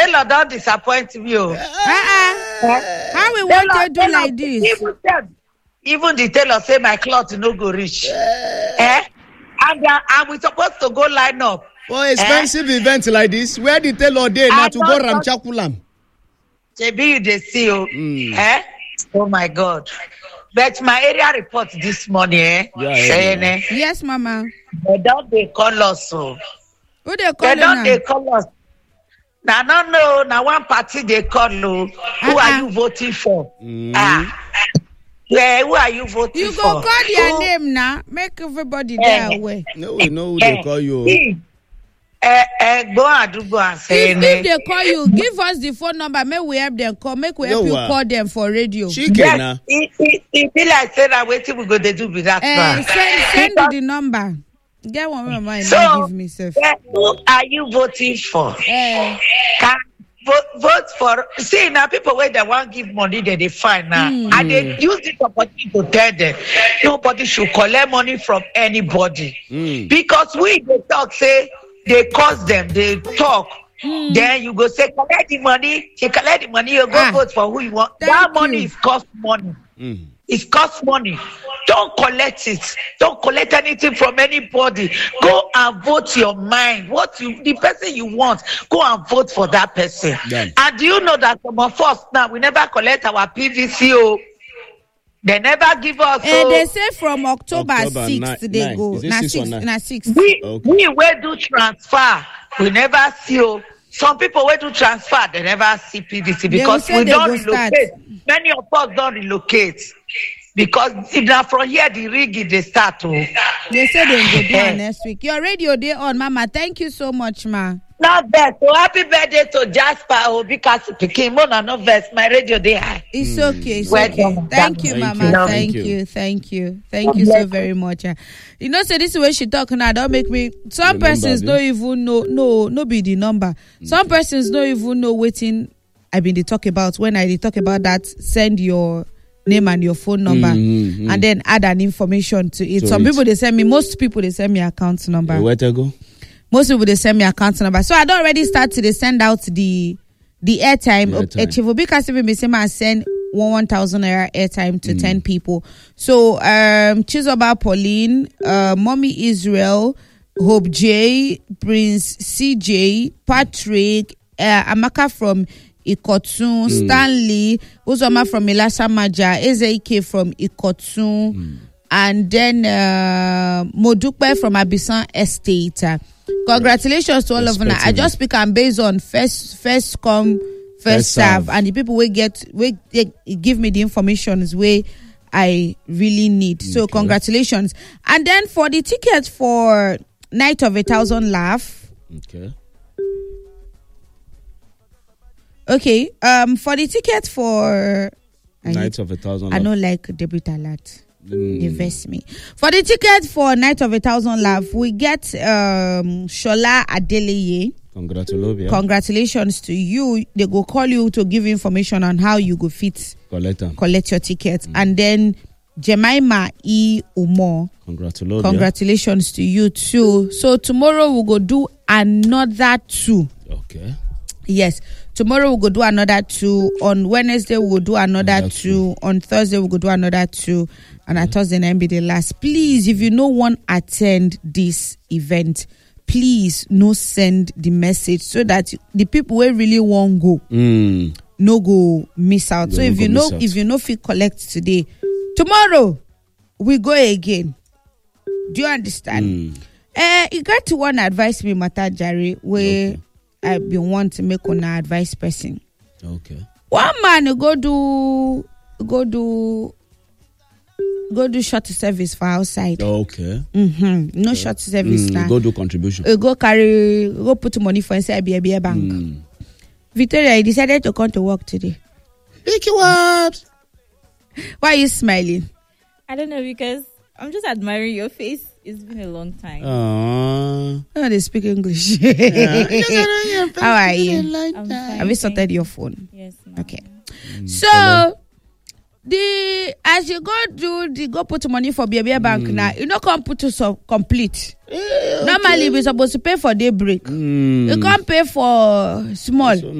tailor don't disappoint me. How we want to do like this? Even the tailor say my cloth no go reach. And we supposed to go line up. For expensive events like this, where the tailor day now to go Ramchakulam. JB, they see you. Oh my God. But my area report this morning, Yes, Mama. They call us so. Who they call They call us. Now, no, now one party they call you. Who are you voting for? Yeah, who are you voting for? You go call their name now. Make everybody there away. No, we know who they call you. Go and say if they call you, give us the phone number. Make we help them call. Make we help you call them for radio. Yes, it be like say that waiting we go they do with that. Send the number. Get one more mind. So, give me self. Who are you voting for? Can vote for. See now, people where they want give money, they find now, and they use this opportunity to tell them nobody should collect money from anybody because we they talk say. They cause them, they talk. Then you go say, collect the money. You collect the money, you go vote for who you want. That money is cost money. It costs money. Don't collect it. Don't collect anything from anybody. Go and vote your mind. The person you want, go and vote for that person. Yeah. And do you know that some of us now, we never collect our PVCO. They never give us. They say from October 6th they go. Na 6. We will do transfer. We never see. Some people will do transfer. They never see PVC because we don't relocate. Many of us don't relocate because if not from here the rig they start to. They say they will do it next week. Your radio day on, Mama. Thank you so much, ma. Not bad. So happy birthday to Jasper because Pikin Mona no verse. My radio day high. It's okay. It's Well okay. done. Thank you, Thank Mama. you. Thank you so very much. You know, say this way she talk now. Don't make me. Some persons don't even know. No, be the number. Some persons don't even know waiting. I been they talk about when I talk about that. Send your name and your phone number, and then add an information to it. People they send me. Most people they send me account number. Where to go? Most people they send me account number. So I don't already start to send out the airtime. Because if me say I send 1,000 naira airtime to 10 people. So Chizoba Pauline, Mommy Israel, Hope J, Prince CJ, Patrick, Amaka from Ikotun, Stanley, Uzoma from Elasha Maja, Ezeke from Ikotun, and then Modupe from Abisan Estate. Congratulations to all of them. I just speak and based on first come, first serve, and the people will give me the information is where I really need. So congratulations. And then for the ticket for Night of 1,000 Laugh. Okay. For the ticket for Night of 1,000 Laugh. I don't like debut alert. Invest me. For the ticket for Night of 1,000 Laugh, we get Shola Adeleye. Congratulations to you. They go call you to give information on how you go fit collect your ticket. And then Jemima E. Umo. Congratulations to you too. So tomorrow we'll go do another 2. Okay. Yes. Tomorrow we'll go do another 2. On Wednesday we'll do another 2. On Thursday we'll go do another 2. And at Thursday night be the last. Please, if you no one attend this event, please no send the message so that the people who really won't go no go miss out. So if you know fit collect today, tomorrow we go again. Do you understand? You got to one advise me matter, Jerry, where I been want to make on advice person. Okay. One man go do short service for outside. Okay. No short service now. Go do contribution. Go put money for inside BBA bank. Victoria, I decided to come to work today. Why are you smiling? I don't know, because I'm just admiring your face. It's been a long time. Oh, they speak English. How are you? I'm fine. Have you sorted your phone? Yes, ma'am. Okay. So as you go put money for BBA bank now, you don't come put to complete. Normally we're supposed to pay for day break. You can't pay for small.